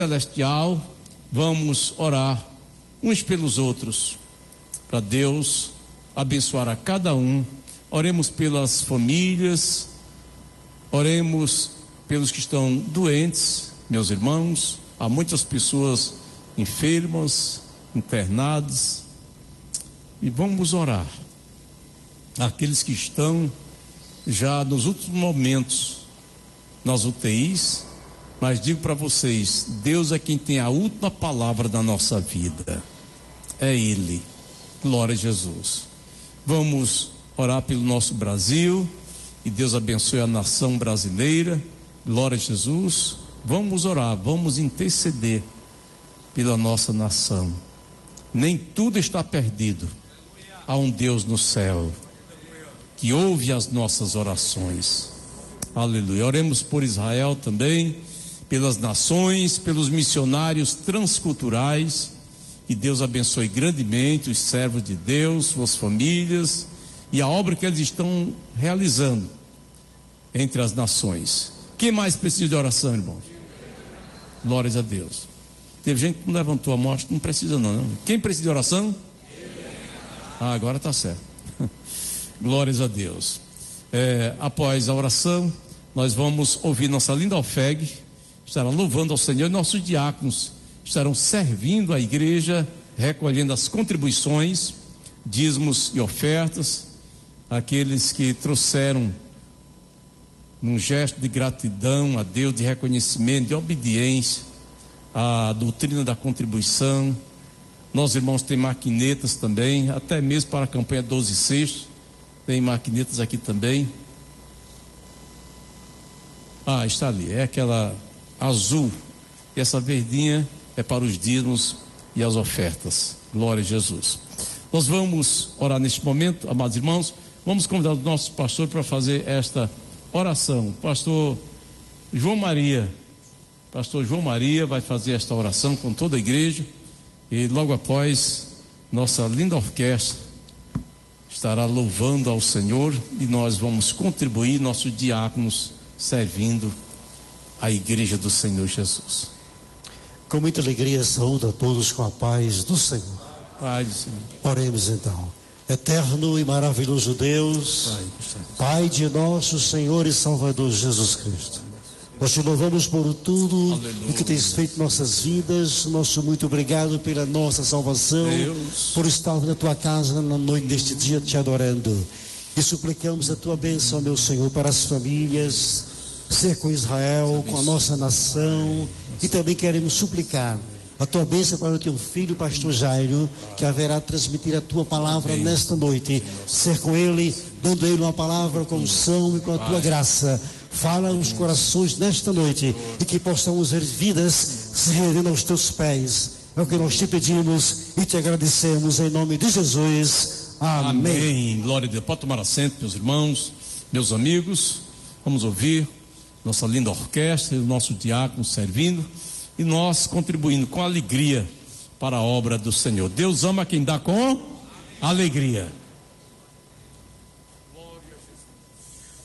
Celestial, vamos orar uns pelos outros, para Deus abençoar a cada um. Oremos pelas famílias, oremos pelos que estão doentes, meus irmãos. Há muitas pessoas enfermas, internadas, e vamos orar. Aqueles que estão já nos últimos momentos nas UTIs, mas digo para vocês, Deus é quem tem a última palavra da nossa vida, é Ele. Glória a Jesus. Vamos orar pelo nosso Brasil, e Deus abençoe a nação brasileira. Glória a Jesus. Vamos orar, vamos interceder pela nossa nação. Nem tudo está perdido. Há um Deus no céu que ouve as nossas orações. Aleluia. Oremos por Israel também, pelas nações, pelos missionários transculturais. Que Deus abençoe grandemente os servos de Deus, suas famílias e a obra que eles estão realizando entre as nações. Quem mais precisa de oração, irmãos? Glórias a Deus. Teve gente que não levantou a mão, acho que não precisa não. Quem precisa de oração? Agora está certo. Glórias a Deus. Após a oração, nós vamos ouvir nossa linda Alfeg, estará louvando ao Senhor, e nossos diáconos estarão servindo a igreja, recolhendo as contribuições, dízimos e ofertas, aqueles que trouxeram num gesto de gratidão a Deus, de reconhecimento, de obediência à doutrina da contribuição. Nossos irmãos têm maquinetas também, até mesmo para a campanha 12/6, tem maquinetas aqui também. Está ali, é aquela azul, e essa verdinha é para os dízimos e as ofertas. Glória a Jesus. Nós vamos orar neste momento, amados irmãos. Vamos convidar o nosso pastor para fazer esta oração. Pastor João Maria vai fazer esta oração com toda a igreja, e logo após nossa linda orquestra estará louvando ao Senhor, e nós vamos contribuir, nossos diáconos servindo a igreja do Senhor Jesus. Com muita alegria, saúdo a todos com a paz do Senhor. Pai do Senhor. Oremos então. Eterno e maravilhoso Deus, Pai de nosso Senhor e Salvador Jesus Cristo, nós te louvamos por tudo o que tens feito em nossas vidas. Nosso muito obrigado pela nossa salvação, Deus, por estar na tua casa na noite deste dia te adorando, e suplicamos a tua bênção, meu Senhor, para as famílias, ser com Israel, com a nossa nação, e também queremos suplicar a tua bênção para o teu filho, pastor Jairo, que haverá transmitir a tua palavra nesta noite. Ser com ele, dando a ele uma palavra com unção e com a tua graça. Fala nos corações nesta noite, e que possamos ver vidas se rendendo aos teus pés. É o que nós te pedimos e te agradecemos em nome de Jesus. Amém. Amém. Glória a Deus. Pode tomar assento, meus irmãos, meus amigos. Vamos ouvir nossa linda orquestra e o nosso diácono servindo, e nós contribuindo com alegria para a obra do Senhor. Deus ama quem dá com alegria.